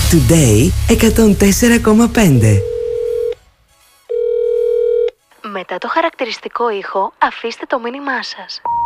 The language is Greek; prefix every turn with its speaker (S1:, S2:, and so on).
S1: Today 104,5.
S2: Μετά το χαρακτηριστικό ήχο, αφήστε το μήνυμά σας.